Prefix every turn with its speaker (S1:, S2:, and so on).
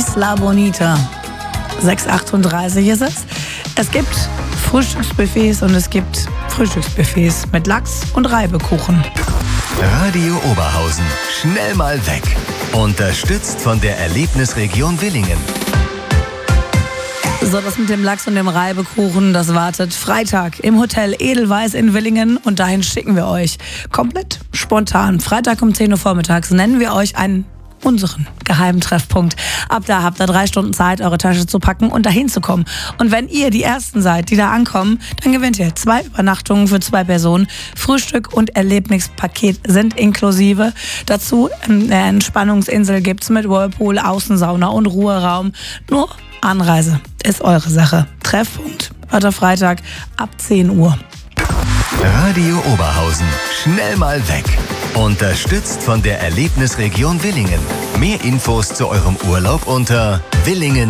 S1: Isla Bonita. 6,38 ist es. Es gibt Frühstücksbuffets und es gibt Frühstücksbuffets mit Lachs und Reibekuchen.
S2: Radio Oberhausen. Schnell mal weg. Unterstützt von der Erlebnisregion Villingen.
S1: So, das mit dem Lachs und dem Reibekuchen, das wartet Freitag im Hotel Edelweiss in Villingen und dahin schicken wir euch komplett spontan. Freitag um 10 Uhr vormittags nennen wir euch unseren geheimen Treffpunkt. Ab da habt ihr 3 Stunden Zeit, eure Tasche zu packen und dahin zu kommen. Und wenn ihr die Ersten seid, die da ankommen, dann gewinnt ihr 2 Übernachtungen für 2 Personen. Frühstück und Erlebnispaket sind inklusive. Dazu eine Entspannungsinsel gibt's mit Whirlpool, Außensauna und Ruheraum. Nur Anreise ist eure Sache. Treffpunkt heute Freitag ab 10 Uhr.
S2: Radio Oberhausen. Schnell mal weg. Unterstützt von der Erlebnisregion Villingen. Mehr Infos zu eurem Urlaub unter villingen-